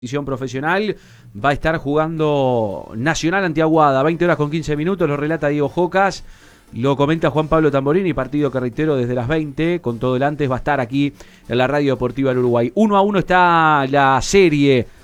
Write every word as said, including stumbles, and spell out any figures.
competición profesional. Va a estar jugando Nacional ante Aguada, veinte horas con quince minutos, lo relata Diego Jocas, lo comenta Juan Pablo Tamborini, partido que reitero desde las veinte, con todo el antes va a estar aquí en la Radio Deportiva del Uruguay. Uno a uno está la serie